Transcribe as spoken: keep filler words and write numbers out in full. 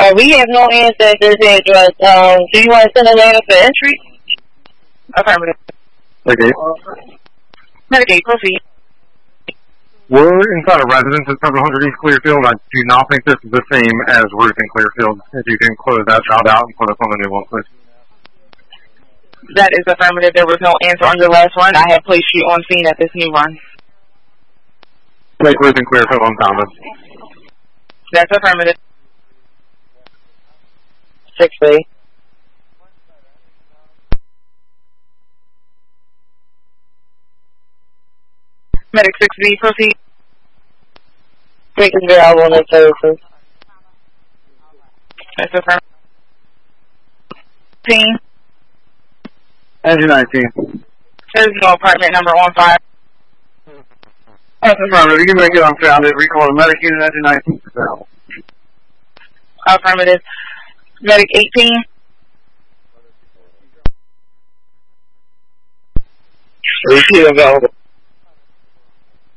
Uh, we have no answer at this address. Um, do you want to send a letter for entry? Affirmative. Okay. Medicaid, proceed. We're inside a residence at seven hundred East Clearfield. I do not think this is the same as Ruth in Clearfield. If you can close that job out and put us on the new one, please. That is affirmative. There was no answer on your last run. I have placed you on scene at this new run. Take Ruth in Clearfield on Thomas. That's affirmative. six B. Medic six B, proceed. Quick is available on the services. That's affirmative. Team. Engine nineteen. There's no apartment number on file. That's affirmative. You can make it unfounded. Recall the medic unit engine nineteen. Affirmative. Medic eighteen. Repeat available.